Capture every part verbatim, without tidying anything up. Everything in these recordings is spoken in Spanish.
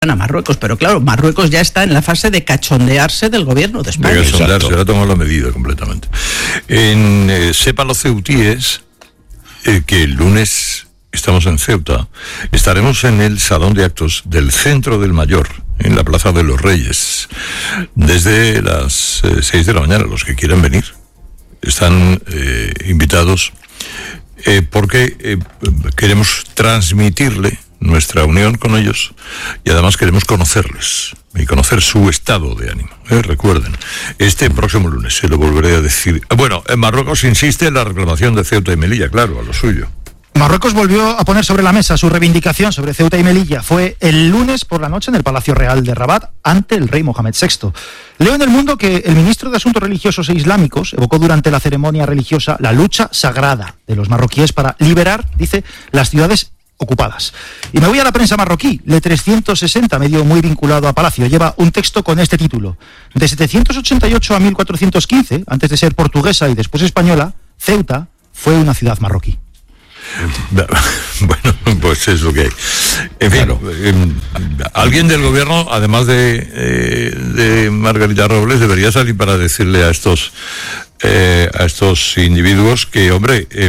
a Marruecos, pero claro, Marruecos ya está en la fase de cachondearse del gobierno de España. De cachondearse, ha tomado la medida completamente. En, eh, sepan los ceutíes eh, que el lunes estamos en Ceuta, estaremos en el Salón de Actos del Centro del Mayor, en la Plaza de los Reyes, desde las eh, seis de la mañana. Los que quieran venir están eh, invitados, eh, porque eh, queremos transmitirle nuestra unión con ellos y además queremos conocerles y conocer su estado de ánimo. ¿eh? Recuerden, este próximo lunes se lo volveré a decir. Bueno, en Marruecos insiste en la reclamación de Ceuta y Melilla, claro, a lo suyo. Marruecos volvió a poner sobre la mesa su reivindicación sobre Ceuta y Melilla. Fue el lunes por la noche en el Palacio Real de Rabat ante el rey Mohamed sexto. Leo en El Mundo que el ministro de Asuntos Religiosos e Islámicos evocó durante la ceremonia religiosa la lucha sagrada de los marroquíes para liberar, dice, las ciudades ocupadas. Y me voy a la prensa marroquí. Le trescientos sesenta, medio muy vinculado a Palacio, lleva un texto con este título: de setecientos ochenta y ocho a mil cuatrocientos quince, antes de ser portuguesa y después española, Ceuta fue una ciudad marroquí. Bueno, pues es lo que hay. En fin, claro. eh, alguien del gobierno, además de, eh, de Margarita Robles, debería salir para decirle a estos eh, a estos individuos que, hombre, eh,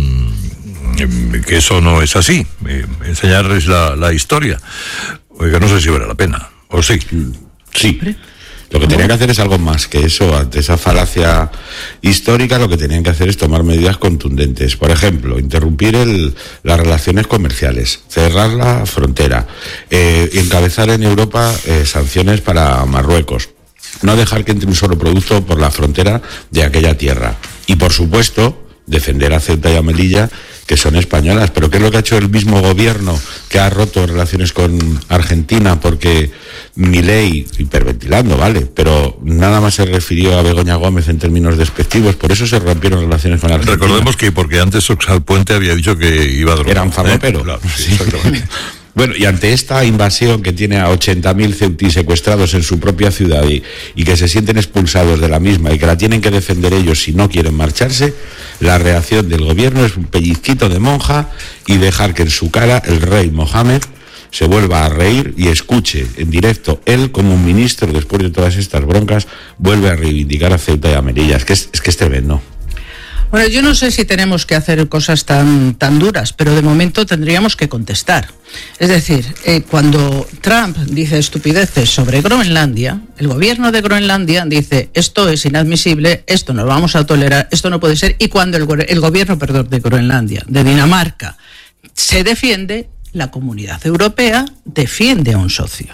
que eso no es así, eh, enseñarles la, la historia. Oiga, no sé si vale la pena, ¿o sí? Sí. Lo que tenían que hacer es algo más que eso. Ante esa falacia histórica, lo que tenían que hacer es tomar medidas contundentes. Por ejemplo, interrumpir el, las relaciones comerciales, cerrar la frontera, eh, encabezar en Europa eh, sanciones para Marruecos, no dejar que entre un solo producto por la frontera de aquella tierra. Y, por supuesto, defender a Ceuta y a Melilla, que son españolas. Pero ¿qué es lo que ha hecho el mismo gobierno que ha roto relaciones con Argentina? Porque Milei, hiperventilando, vale, pero nada más se refirió a Begoña Gómez en términos despectivos, por eso se rompieron relaciones con Argentina. Recordemos que porque antes Oxal Puente había dicho que iba a drogar. Era un farlopero. ¿eh? Claro, sí, exactamente. Bueno, y ante esta invasión que tiene a ochenta mil ceutíes secuestrados en su propia ciudad y, y que se sienten expulsados de la misma y que la tienen que defender ellos si no quieren marcharse, la reacción del gobierno es un pellizquito de monja y dejar que en su cara el rey Mohamed se vuelva a reír y escuche en directo él, como un ministro, después de todas estas broncas, vuelve a reivindicar a Ceuta y a Melilla. Es que es, es que es tremendo. Bueno, yo no sé si tenemos que hacer cosas tan, tan duras, pero de momento tendríamos que contestar. Es decir, eh, cuando Trump dice estupideces sobre Groenlandia, el gobierno de Groenlandia dice esto es inadmisible, esto no lo vamos a tolerar, esto no puede ser, y cuando el, el gobierno, perdón, de Groenlandia, de Dinamarca, se defiende, la Comunidad Europea defiende a un socio.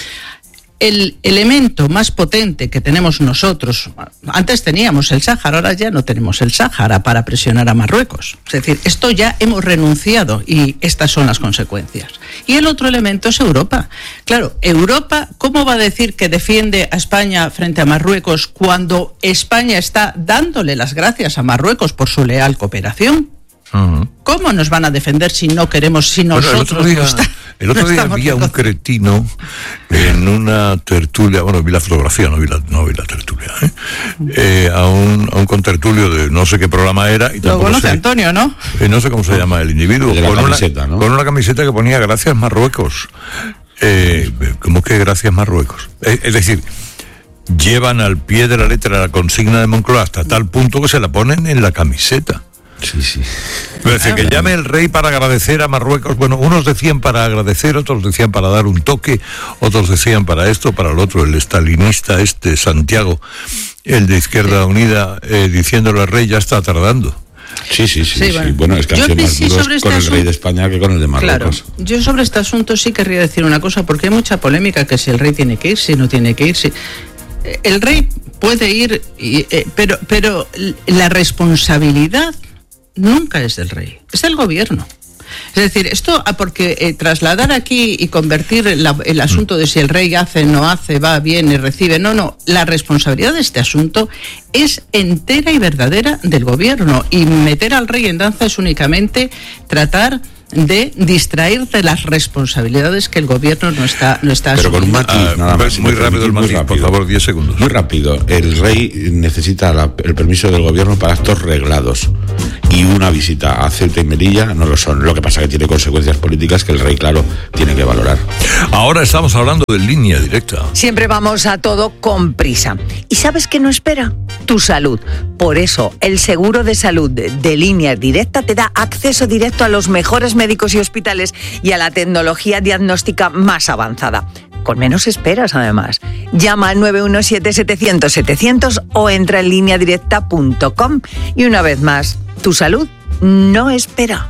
El elemento más potente que tenemos nosotros, antes teníamos el Sáhara, ahora ya no tenemos el Sáhara para presionar a Marruecos. Es decir, esto ya hemos renunciado y estas son las consecuencias. Y el otro elemento es Europa. Claro, Europa, ¿cómo va a decir que defiende a España frente a Marruecos cuando España está dándole las gracias a Marruecos por su leal cooperación? Uh-huh. ¿Cómo nos van a defender si no queremos, si nosotros bueno, el otro día, no, está, el otro no día había un cretino en una tertulia, bueno, vi la fotografía, no vi la, no vi la tertulia, ¿eh? Eh, a, un, a un contertulio de no sé qué programa era. Y lo conoce sé, Antonio, ¿no? Eh, no sé cómo se llama el individuo. De la con, camiseta, una, ¿no? con una camiseta que ponía gracias Marruecos. Eh, ¿Cómo que gracias Marruecos? Eh, es decir, llevan al pie de la letra la consigna de Moncloa hasta tal punto que se la ponen en la camiseta. Sí, sí. Es decir, que llame el rey para agradecer a Marruecos. Bueno, unos decían para agradecer, otros decían para dar un toque, otros decían para esto, para el otro. El estalinista este, Santiago, el de Izquierda Unida, eh, diciéndole al rey, ya está tardando. Sí, sí, sí. sí, sí. bueno. bueno, es que han sido más duros con este el asunto, rey de España que con el de Marruecos. Claro, yo sobre este asunto sí querría decir una cosa, porque hay mucha polémica que si el rey tiene que ir, si no tiene que ir, si... El rey puede ir, eh, pero, pero la responsabilidad nunca es del rey, es del gobierno. Es decir, esto, porque eh, trasladar aquí y convertir la, el asunto de si el rey hace, no hace, va, viene, recibe, no, no, la responsabilidad de este asunto es entera y verdadera del gobierno, y meter al rey en danza es únicamente tratar de distraer de las responsabilidades que el gobierno no está no está Pero con un matiz, Ah, nada más. muy rápido el matiz, por favor, diez segundos. Muy rápido. El rey necesita la- el permiso del gobierno para actos reglados. Y una visita a Ceuta y Melilla no lo son. Lo que pasa que tiene consecuencias políticas que el rey, claro, tiene que valorar. Ahora estamos hablando de Línea Directa. Siempre vamos a todo con prisa. ¿Y sabes qué no espera? Tu salud. Por eso, el seguro de salud de, de Línea Directa te da acceso directo a los mejores médicos y hospitales y a la tecnología diagnóstica más avanzada. Con menos esperas, además. Llama al nueve uno siete, setecientos, setecientos o entra en línea directa punto com. Y una vez más, tu salud no espera.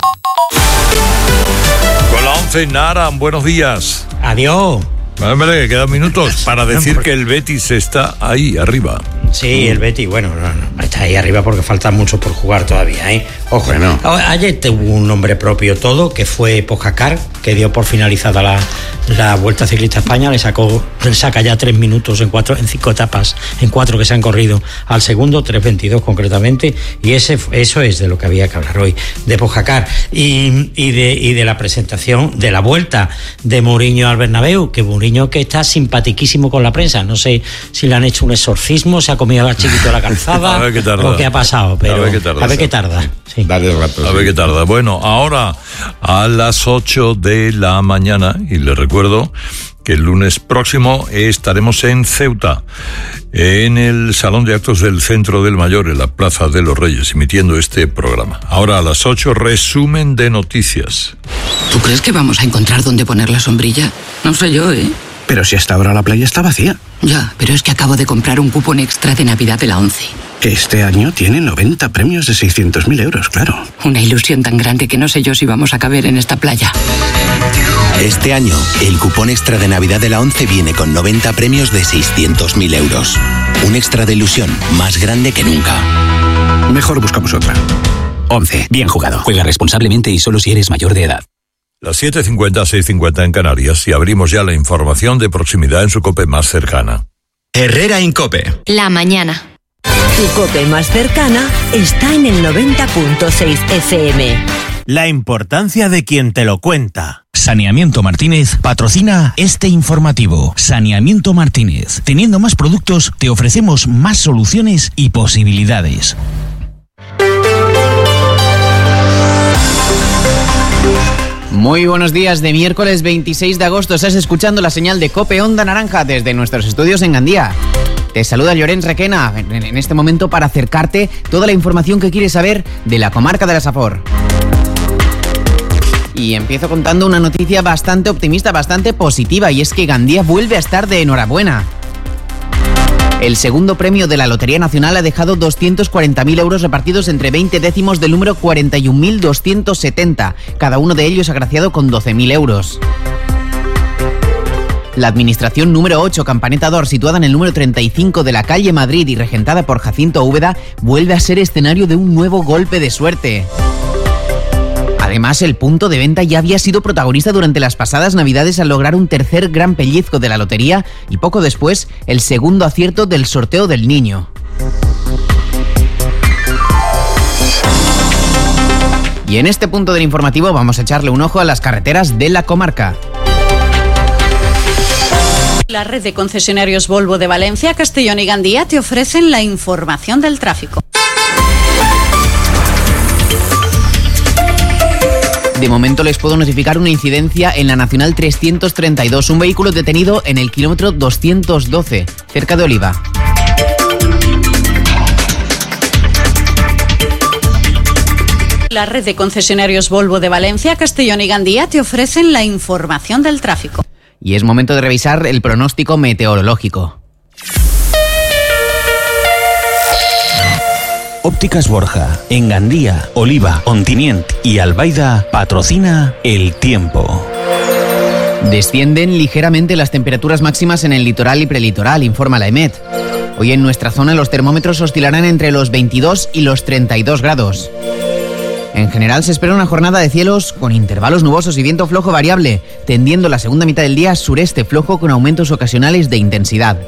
Con la once, Nara, buenos días. Adiós. Hombre, quedan minutos para decir que el Betis está ahí, arriba. Sí, el Betis, bueno, no, no, está ahí arriba porque falta mucho por jugar todavía, ¿eh? Ojo, Bueno. A- ayer tuvo un nombre propio todo, que fue Pogacar, que dio por finalizada la, la Vuelta Ciclista a España, le sacó, le saca ya tres minutos en cuatro, en cinco etapas, en cuatro que se han corrido al segundo, tres veintidós concretamente, y ese eso es de lo que había que hablar hoy, de Pogacar y, y de y de la presentación de la vuelta de Mourinho al Bernabéu, que Mourinho que está simpatiquísimo con la prensa, no sé si le han hecho un exorcismo, se ha comido al chiquito la calzada A ver qué tarda. o qué ha pasado, pero A ver qué tarda. a ver qué tarda. Sí. Dale rato. A ver qué tarda. Bueno, ahora a las ocho de la mañana, y les recuerdo que el lunes próximo estaremos en Ceuta, en el Salón de Actos del Centro del Mayor, en la Plaza de los Reyes, emitiendo este programa. Ahora a las ocho, resumen de noticias. ¿Tú crees que vamos a encontrar dónde poner la sombrilla? No sé yo, ¿eh? Pero si hasta ahora la playa está vacía. Ya, pero es que acabo de comprar un cupón extra de Navidad de la ONCE. Que este año tiene noventa premios de seiscientos mil euros, claro. Una ilusión tan grande que no sé yo si vamos a caber en esta playa. Este año, el cupón extra de Navidad de la ONCE viene con noventa premios de seiscientos mil euros. Un extra de ilusión más grande que nunca. Mejor buscamos otra. ONCE, bien jugado. Juega responsablemente y solo si eres mayor de edad. Las siete cincuenta, seis cincuenta en Canarias, y abrimos ya la información de proximidad en su COPE más cercana. Herrera Incope. La mañana. Tu COPE más cercana está en el noventa punto seis F M. La importancia de quien te lo cuenta. Saneamiento Martínez patrocina este informativo. Saneamiento Martínez. Teniendo más productos, te ofrecemos más soluciones y posibilidades. Muy buenos días de miércoles veintiséis de agosto. Estás escuchando la señal de COPE Onda Naranja desde nuestros estudios en Gandía. Te saluda Llorens Requena en, en este momento para acercarte toda la información que quieres saber de la comarca de la Safor. Y empiezo contando una noticia bastante optimista, bastante positiva, y es que Gandía vuelve a estar de enhorabuena. El segundo premio de la Lotería Nacional ha dejado doscientos cuarenta mil euros repartidos entre veinte décimos del número cuarenta y un mil doscientos setenta, cada uno de ellos agraciado con doce mil euros. La administración número ocho, Campaneta d'Or, situada en el número treinta y cinco de la calle Madrid y regentada por Jacinto Úbeda, vuelve a ser escenario de un nuevo golpe de suerte. Además, el punto de venta ya había sido protagonista durante las pasadas Navidades al lograr un tercer gran pellizco de la lotería y poco después el segundo acierto del sorteo del niño. Y en este punto del informativo vamos a echarle un ojo a las carreteras de la comarca. La red de concesionarios Volvo de Valencia, Castellón y Gandía te ofrecen la información del tráfico. De momento les puedo notificar una incidencia en la Nacional trescientos treinta y dos, un vehículo detenido en el kilómetro doscientos doce, cerca de Oliva. La red de concesionarios Volvo de Valencia, Castellón y Gandía te ofrecen la información del tráfico. Y es momento de revisar el pronóstico meteorológico. Ópticas Borja, en Gandía, Oliva, Ontinient y Albaida patrocina el tiempo. Descienden ligeramente las temperaturas máximas en el litoral y prelitoral, informa la EMET. Hoy en nuestra zona los termómetros oscilarán entre los veintidós y los treinta y dos grados. En general se espera una jornada de cielos con intervalos nubosos y viento flojo variable, tendiendo la segunda mitad del día sureste flojo con aumentos ocasionales de intensidad.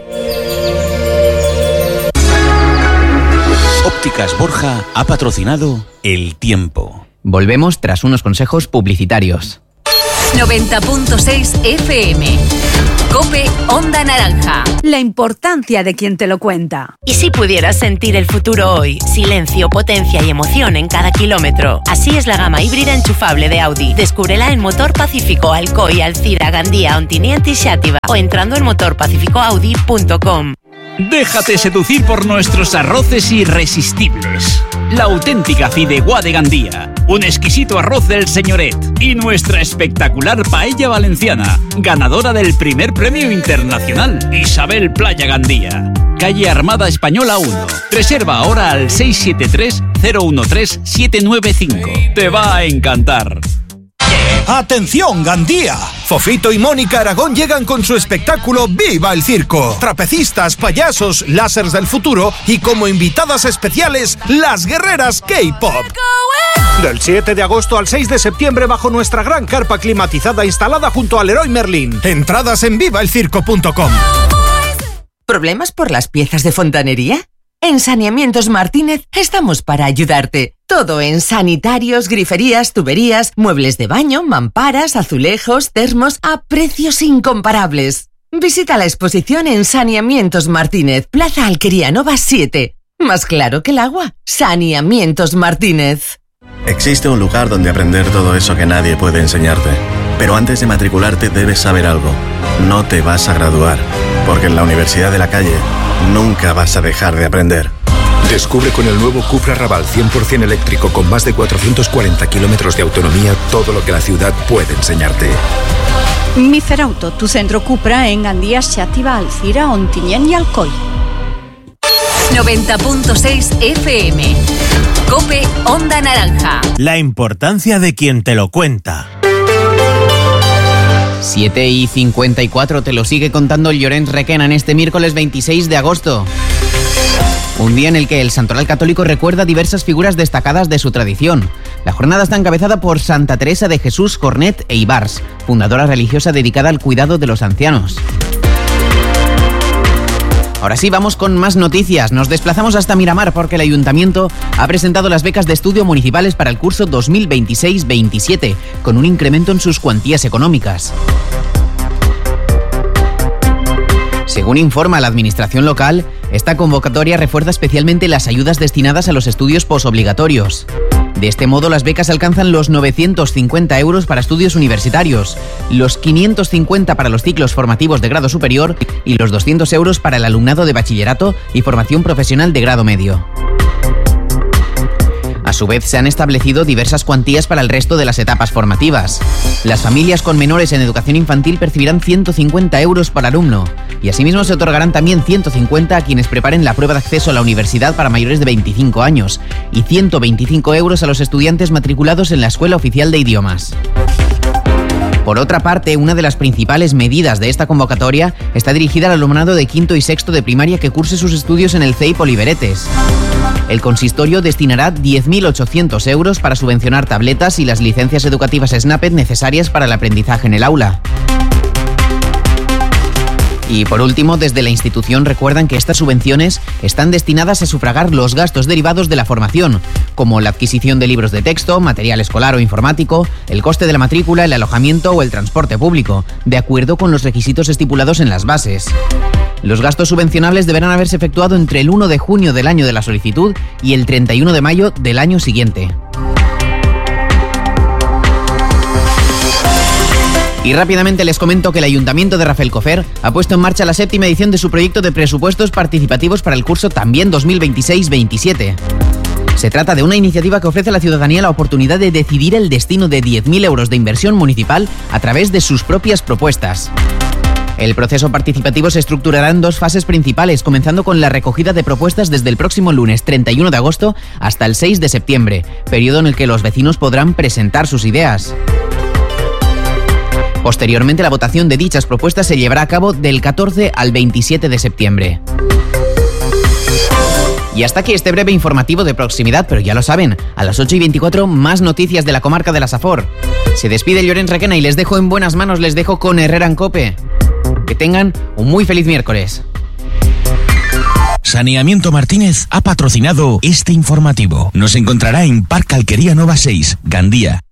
Ópticas Borja ha patrocinado el tiempo. Volvemos tras unos consejos publicitarios. noventa punto seis F M. COPE Onda Naranja. La importancia de quien te lo cuenta. ¿Y si pudieras sentir el futuro hoy? Silencio, potencia y emoción en cada kilómetro. Así es la gama híbrida enchufable de Audi. Descúbrela en Motor Pacífico, Alcoy, Alcira, Gandía, Ontiniente y Xàtiva o entrando en motor pacifico audi punto com. Déjate seducir por nuestros arroces irresistibles. La auténtica fideuá de Gandía, un exquisito arroz del Señoret y nuestra espectacular paella valenciana, ganadora del primer premio internacional Isabel Playa Gandía. Calle Armada Española uno. Reserva ahora al seis siete tres, cero uno tres, siete nueve cinco. Te va a encantar. ¡Atención, Gandía! Fofito y Mónica Aragón llegan con su espectáculo ¡Viva el Circo! Trapecistas, payasos, lásers del futuro y como invitadas especiales, las guerreras K-pop. Del siete de agosto al seis de septiembre bajo nuestra gran carpa climatizada instalada junto al Leroy Merlin. Entradas en viva el circo punto com. ¿Problemas por las piezas de fontanería? En Saneamientos Martínez estamos para ayudarte. Todo en sanitarios, griferías, tuberías, muebles de baño, mamparas, azulejos, termos, a precios incomparables. Visita la exposición en Saneamientos Martínez, Plaza Alquería Nova siete. Más claro que el agua, Saneamientos Martínez. Existe un lugar donde aprender todo eso que nadie puede enseñarte. Pero antes de matricularte debes saber algo. No te vas a graduar, porque en la Universidad de la Calle nunca vas a dejar de aprender. Descubre con el nuevo Cupra Raval cien por ciento eléctrico con más de cuatrocientos cuarenta kilómetros de autonomía todo lo que la ciudad puede enseñarte. Micerauto, tu centro Cupra en Gandía, Xàtiva, Alcira, Ontinyent y Alcoy. noventa punto seis F M. COPE Onda Naranja. La importancia de quien te lo cuenta. siete y cincuenta y cuatro te lo sigue contando el Llorenç Requena en este miércoles veintiséis de agosto. Un día en el que el Santoral Católico recuerda diversas figuras destacadas de su tradición. La jornada está encabezada por Santa Teresa de Jesús Cornet e Ibars, fundadora religiosa dedicada al cuidado de los ancianos. Ahora sí, vamos con más noticias. Nos desplazamos hasta Miramar porque el Ayuntamiento ha presentado las becas de estudio municipales para el curso dos mil veintiséis veintisiete, con un incremento en sus cuantías económicas. Según informa la Administración local, esta convocatoria refuerza especialmente las ayudas destinadas a los estudios posobligatorios. De este modo, las becas alcanzan los novecientos cincuenta euros para estudios universitarios, los quinientos cincuenta para los ciclos formativos de grado superior y los doscientos euros para el alumnado de bachillerato y formación profesional de grado medio. A su vez, se han establecido diversas cuantías para el resto de las etapas formativas. Las familias con menores en educación infantil percibirán ciento cincuenta euros por alumno y asimismo se otorgarán también ciento cincuenta a quienes preparen la prueba de acceso a la universidad para mayores de veinticinco años y ciento veinticinco euros a los estudiantes matriculados en la Escuela Oficial de Idiomas. Por otra parte, una de las principales medidas de esta convocatoria está dirigida al alumnado de quinto y sexto de primaria que curse sus estudios en el C E I Poliveretes. El consistorio destinará diez mil ochocientos euros para subvencionar tabletas y las licencias educativas SNAPED necesarias para el aprendizaje en el aula. Y por último, desde la institución recuerdan que estas subvenciones están destinadas a sufragar los gastos derivados de la formación, como la adquisición de libros de texto, material escolar o informático, el coste de la matrícula, el alojamiento o el transporte público, de acuerdo con los requisitos estipulados en las bases. Los gastos subvencionables deberán haberse efectuado entre el uno de junio del año de la solicitud y el treinta y uno de mayo del año siguiente. Y rápidamente les comento que el Ayuntamiento de Rafelcofer ha puesto en marcha la séptima edición de su proyecto de presupuestos participativos para el curso también dos mil veintiséis veintisiete. Se trata de una iniciativa que ofrece a la ciudadanía la oportunidad de decidir el destino de diez mil euros de inversión municipal a través de sus propias propuestas. El proceso participativo se estructurará en dos fases principales, comenzando con la recogida de propuestas desde el próximo lunes treinta y uno de agosto hasta el seis de septiembre, periodo en el que los vecinos podrán presentar sus ideas. Posteriormente, la votación de dichas propuestas se llevará a cabo del catorce al veintisiete de septiembre. Y hasta aquí este breve informativo de proximidad, pero ya lo saben, a las ocho y veinticuatro más noticias de la comarca de la Safor. Se despide Llorenç Requena y les dejo en buenas manos, les dejo con Herrera en COPE. Que tengan un muy feliz miércoles. Saneamiento Martínez ha patrocinado este informativo. Nos encontrará en Parque Alquería Nova seis, Gandía.